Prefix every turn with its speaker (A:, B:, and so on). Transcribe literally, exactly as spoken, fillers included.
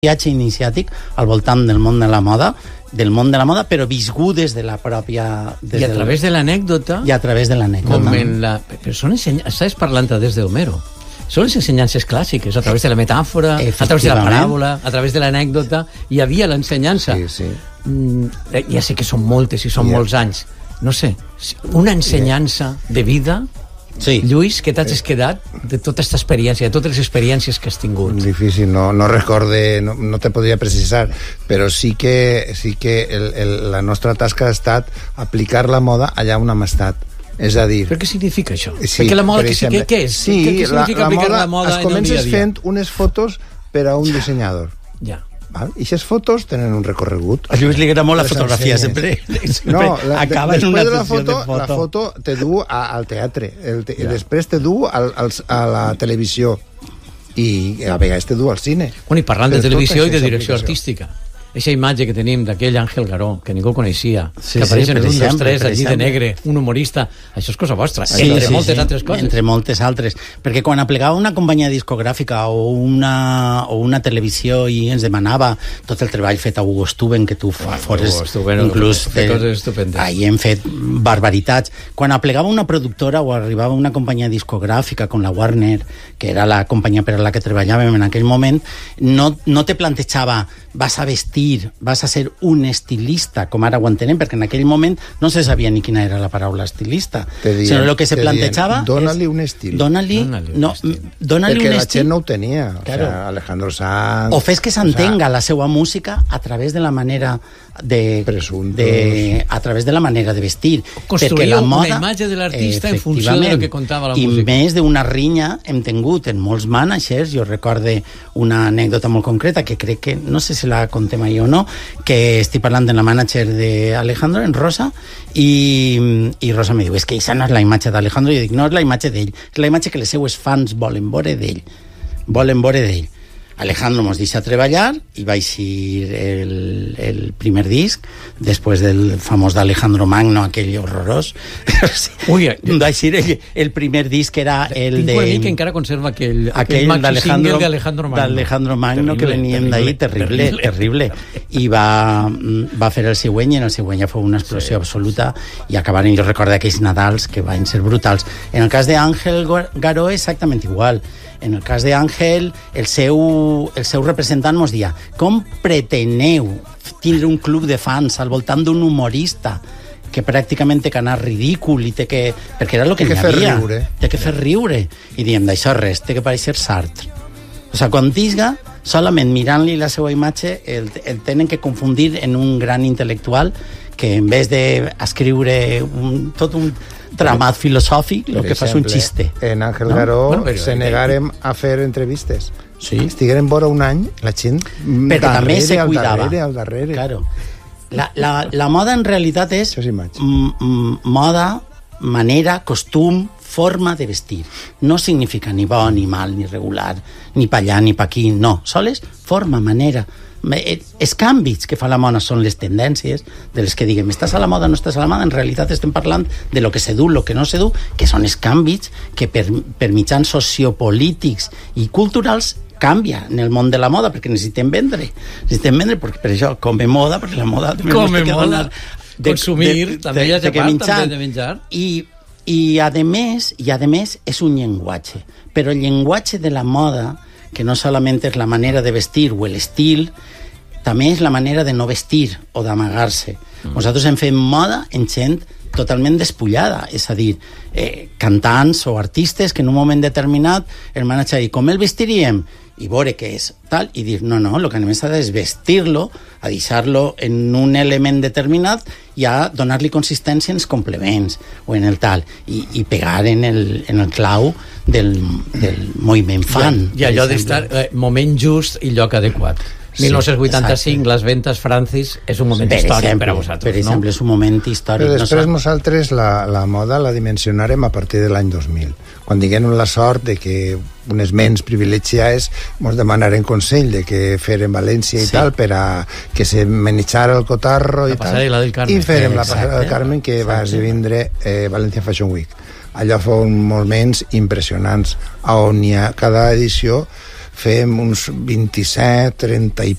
A: viatge iniciàtic al voltant del món de la moda, del món de la moda, però viscut des de la pròpia...
B: I a través de l'anècdota...
A: I a través de l'anècdota.
B: Com en la... Però són ensenyances... Estàs parlant des d'Homero. Són les ensenyances clàssiques, a través de la metàfora, a través de la paràbola, a través de l'anècdota. Hi havia l'ensenyança.
C: Sí, sí.
B: Mm, ja sé que són moltes i són yeah. molts anys. No sé, una ensenyança yeah. de vida... Sí. Lluís, què t'has quedat de tota aquesta experiència, de totes les experiències que has tingut?
C: Difícil, no, no recorde, no, no te podria precisar, però sí que, sí que el, el, la nostra tasca ha estat aplicar la moda allà on hem estat. És a dir...
B: Però què significa això? Sí, perquè la moda, per exemple, què, què és?
C: Sí,
B: què, què significa
C: la, la
B: aplicar
C: moda,
B: la moda
C: es
B: en un dia a dia?
C: fent unes fotos per a un ja. dissenyador.
B: Ja.
C: Val? I aquestes fotos tenen un recorregut.
A: A Lluís li agrada molt la fotografia, sempre, sempre
C: no, la,
A: acaba en una
C: de la foto,
A: de foto.
C: La foto te du a, al teatre, el te, ja. i després te du al, al, a la televisió, i a vegades te du al cine.
B: Bueno, i parlant Però de televisió i de direcció artística, aquesta imatge que tenim d'aquell Àngel Garó, que ningú coneixia, sí, que apareix sí, en un dels tres, allí de negre, un humorista, això és cosa vostra, sí, entre sí, moltes sí, altres coses.
A: Entre moltes altres, perquè quan aplegava una companyia discogràfica o una, o una televisió i ens demanava tot el treball fet a Hugo Stuben, que tu bueno, fores
B: Stuben,
A: inclús...
B: Fer coses estupendes.
A: Ahí hem fet barbaritats. Quan aplegava una productora o arribava una companyia discogràfica com la Warner, que era la companyia per a la que treballàvem en aquell moment, no, no te plantejava vas a vestir, vas a ser un estilista, com ara ho entenem, perquè en aquell moment no se sabia ni quina era la paraula estilista. Dien, sinó el que se plantejava
C: dien, dóna-li un estil.
A: Dóna-li no, dóna
C: perquè
A: un
C: la
A: estil.
C: gent no ho tenia. Claro. O sea, Alejandro Sanz...
A: O fes que s'entenga o sea, la seva música a través de la manera de, de a través de la manera de vestir.
B: Construir
A: la moda,
B: una imatge de l'artista en funció de lo que contava la
A: i
B: música.
A: I més d'una rinya hem tingut en molts managers. Jo recorde una anècdota molt concreta que crec que, no sé si la contem ahir o no, que estic parlant de la manager d'Alejandro, en Rosa, i, i Rosa me diu, és que això no és la imatge d'Alejandro. I jo dic, no és la imatge d'ell, és la imatge que les seues fans volen veure d'ell. Volen veure d'ell. Alejandro mos deixa treballar i va eixir el, el primer disc, després del famós d'Alejandro Magno, aquell horrorós.
B: Ui,
A: va eixir el, el primer disc, era el
B: Tinc
A: de...
B: un amic que encara conserva aquell,
A: aquell,
B: aquell maxi single d'Alejandro Magno.
A: D'Alejandro Magno, que venien d'ahir, terrible, terrible. I va, va fer el següent, i en el següent ja fou una explosió sí. absoluta, i acabaren, jo recordo aquells Nadals que van ser brutals. En el cas d'Àngel Garó, exactament igual. En el cas d'Àngel, el seu, el seu representant mos dia, com preteneu tindre un club de fans al voltant d'un humorista que pràcticament té que anar ridícul i té que... perquè era el que,
C: que
A: n'hi havia.
C: Riure.
A: Té que fer riure. I diem, d'això res, té que pareixer Sartre. O sigui, quan disga, solament mirant-li la seva imatge, el, el tenen que confundir en un gran intel·lectual que en vez d'escriure un, tot un tramat filosòfic, el que fa és un xiste.
C: En Àngel no? Garó bueno, però, se negarem a fer entrevistes.
A: Sí.
C: Estigueren vora un any, la gent
A: perquè
C: darrere,
A: també se cuidava.
C: Al darrere, al darrere.
A: Claro. La, la, la moda en realitat és,
C: és
A: moda, manera, costum, forma de vestir. No significa ni bo, ni mal, ni regular, ni pa allà, ni pa aquí, no. Sols forma, manera. Els canvis que fa la moda són les tendències de les que diguem, estàs a la moda, no estàs a la moda. En realitat estem parlant de lo que se du, lo que no se du, que són els canvis que per, per mitjans sociopolítics i culturals canvia en el món de la moda, perquè necessitem vendre. Necessitem vendre, perquè per això come moda, perquè la moda també
B: come
A: té que
B: moda.
A: De,
B: consumir,
A: de, de,
B: també hi ha de, part, també de menjar.
A: I, i a més, i a més és un llenguatge, però el llenguatge de la moda, que no solament és la manera de vestir o l'estil, també és la manera de no vestir o d'amagar-se. Mm. Nosaltres hem fet moda en gent totalment despullada, és a dir, eh, cantants o artistes que en un moment determinat el manager diu, com el vestiríem? I veure què és tal, i dir, no, no, el que anem a és vestir-lo, a deixar-lo en un element determinat i a donar-li consistència en els complements o en el tal, i, i pegar en el, en el clau del, del moviment fan.
B: I, i allò d'estar eh, moment just i lloc adequat. Sí, mil nou-cents vuitanta-cinc, exacte. Les Ventes Francis és un moment per històric exemple, per a vosaltres.
A: Per exemple, no? És un moment històric.
C: Però després
A: no
C: nosaltres la, la moda la dimensionarem a partir de l'any dos mil. Quan diguem la sort de que unes ments privilegiades ens demanaren consell de què fer en València i sí. tal, per a que se menjara el cotarro
B: la
C: i tal.
B: I
C: farem
B: eh,
C: la passarel·la del Carmen, que exacte. Va esdevindre eh, València Fashion Week. Allò fou moments impressionants, on hi ha cada edició fem uns vint-i-set, trenta i